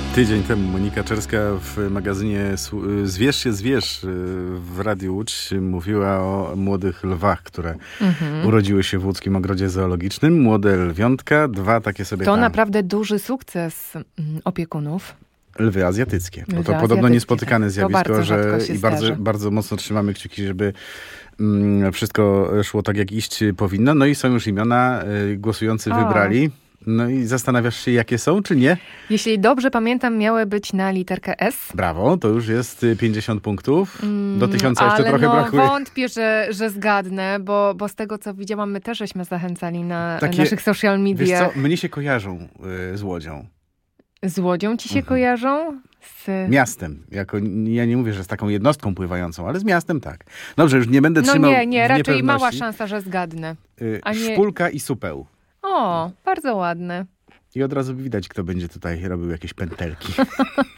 Tydzień temu Monika Czerska w magazynie Zwierz się zwierz w Radiu Łódź mówiła o młodych lwach, które urodziły się w łódzkim ogrodzie zoologicznym. Młode lwiątka, dwa takie sobie To tam. naprawdę duży sukces opiekunów. Lwy azjatyckie. Bo to Lwy podobno azjatyckie, niespotykane tak. zjawisko, To bardzo że rzadko się i zdarza. bardzo mocno trzymamy kciuki, żeby wszystko szło tak, jak iść powinno. No i są już imiona, głosujący wybrali. No i zastanawiasz się, jakie są, czy nie? Jeśli dobrze pamiętam, miały być na literkę S. Brawo, to już jest 50 punktów. Do 1000 jeszcze ale trochę brakuje. wątpię, że zgadnę, bo z tego, co widziałam, my też żeśmy zachęcali na Takie, naszych social Wiesz mediach. co, mnie się kojarzą z Łodzią. Z Łodzią ci się kojarzą? Miastem. Ja nie mówię, że z taką jednostką pływającą, ale z miastem tak. Dobrze, już nie będę trzymał nie, w raczej niepewności. mała szansa, że zgadnę. A nie... Szpulka i supeł. O, bardzo ładne. I od razu widać, kto będzie tutaj robił jakieś pętelki.